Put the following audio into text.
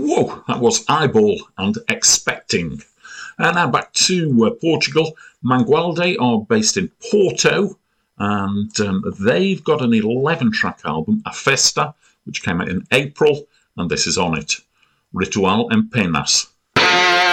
Whoa, that was Eyeball and Expecting. And now back to Portugal. Mangualde are based in Porto, and they've got an 11-track album, A Festa, which came out in April, and this is on it, Ritual en Penas.